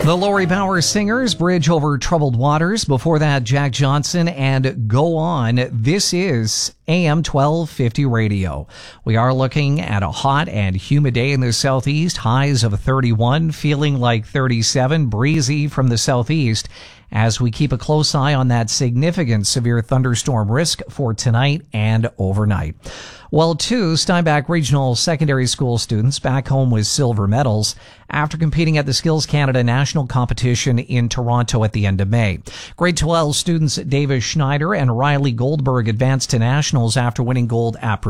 The Lori Bauer Singers, Bridge Over Troubled Waters. Before that, Jack Johnson and Go On. This is AM 1250 Radio. We are looking at a hot and humid day in the southeast. Highs of 31, feeling like 37, breezy from the southeast, as we keep a close eye on that significant severe thunderstorm risk for tonight and overnight. Well, two Steinbach Regional Secondary School students back home with silver medals after competing at the Skills Canada National Competition in Toronto at the end of May. Grade 12 students Davis Schneider and Riley Goldberg advanced to nationals after winning gold at